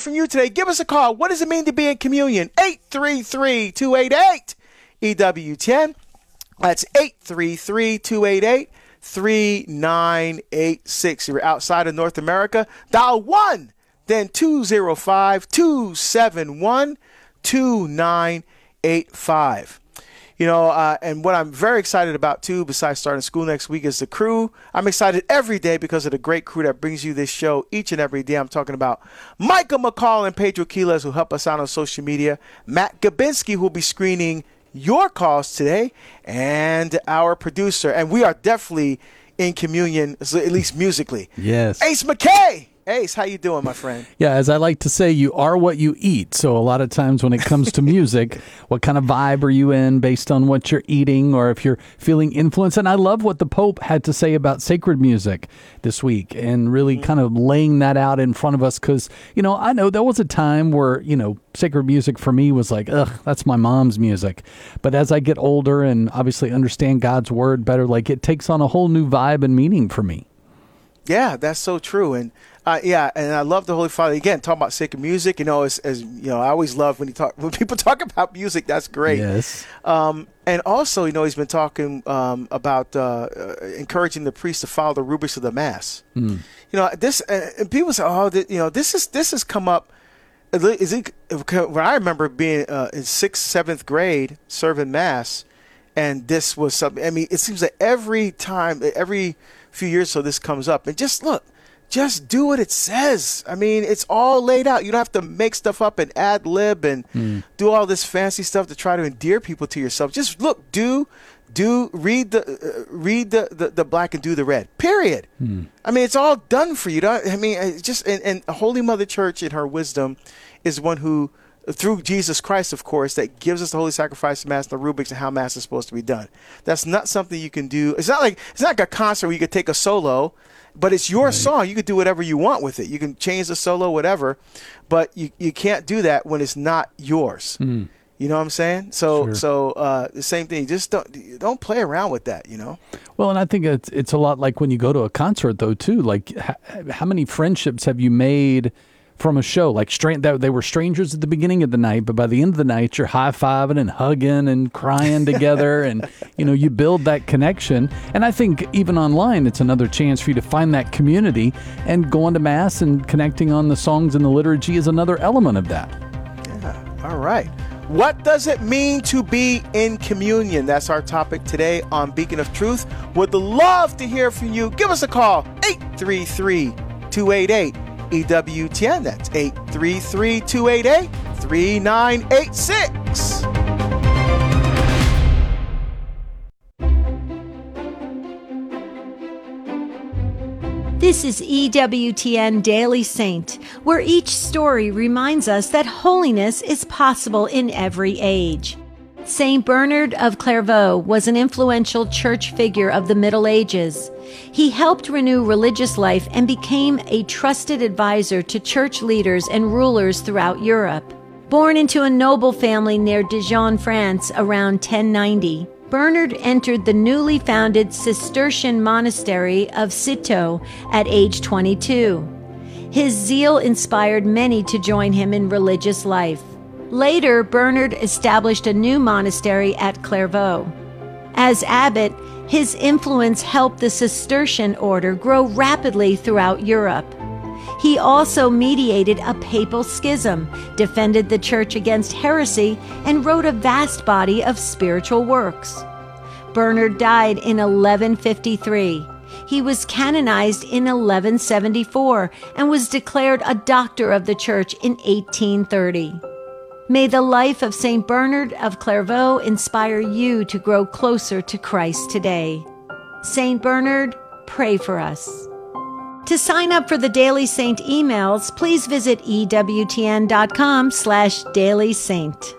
from you today. Give us a call. What does it mean to be in communion? 833-288-EWTN. That's 833-288-3986. If you're outside of North America, dial 1, then 205-271-2985. And what I'm very excited about, too, besides starting school next week, is the crew. I'm excited every day because of the great crew that brings you this show each and every day. I'm talking about Michael McCall and Pedro Quiles, who help us out on social media, Matt Gabinski, who will be screening your calls today, and our producer. And we are definitely in communion, at least musically. Yes. Ace McKay. Ace, how you doing, my friend? Yeah, as I like to say, you are what you eat. So a lot of times when it comes to music, what kind of vibe are you in based on what you're eating, or if you're feeling influenced? And I love what the Pope had to say about sacred music this week, and really kind of laying that out in front of us. Because, I know there was a time where, sacred music for me was like, ugh, that's my mom's music. But as I get older and obviously understand God's word better, like, it takes on a whole new vibe and meaning for me. Yeah, that's so true. And and I love the Holy Father. Again, talking about sacred music, as I always love when people talk about music. That's great. Yes. And also, he's been talking about encouraging the priest to follow the rubrics of the Mass. This and people say, this has come up. When I remember being in 6th, 7th grade serving Mass, and this was something. I mean, it seems that every few years so this comes up, and just do what it says. I mean, it's all laid out. You don't have to make stuff up and ad lib and do all this fancy stuff to try to endear people to yourself. Just look, read the black and do the red. Period. I mean, it's all done for you. And Holy Mother Church in her wisdom is one who, through Jesus Christ, of course, that gives us the holy sacrifice of Mass, the rubrics, and how Mass is supposed to be done. That's not something you can do. It's not like a concert where you could take a solo, but it's your song. You could do whatever you want with it. You can change the solo, whatever, but you can't do that when it's not yours. You know what I'm saying? So the same thing. Just don't play around with that. Well, and I think it's a lot like when you go to a concert, though, too. Like, how many friendships have you made from a show? Like, they were strangers at the beginning of the night, but by the end of the night, you're high-fiving and hugging and crying together, and you build that connection. And I think even online, it's another chance for you to find that community, and going to Mass and connecting on the songs and the liturgy is another element of that. Yeah. All right. What does it mean to be in communion? That's our topic today on Beacon of Truth. Would love to hear from you. Give us a call, 833-288-EWTN. That's 833-288-3986. This is EWTN Daily Saint, where each story reminds us that holiness is possible in every age. Saint Bernard of Clairvaux was an influential church figure of the Middle Ages. He helped renew religious life and became a trusted advisor to church leaders and rulers throughout Europe. Born into a noble family near Dijon, France, around 1090, Bernard entered the newly founded Cistercian monastery of Citeaux at age 22. His zeal inspired many to join him in religious life. Later, Bernard established a new monastery at Clairvaux. As abbot, his influence helped the Cistercian order grow rapidly throughout Europe. He also mediated a papal schism, defended the church against heresy, and wrote a vast body of spiritual works. Bernard died in 1153. He was canonized in 1174 and was declared a doctor of the church in 1830. May the life of St. Bernard of Clairvaux inspire you to grow closer to Christ today. St. Bernard, pray for us. To sign up for the Daily Saint emails, please visit EWTN.com/Daily Saint.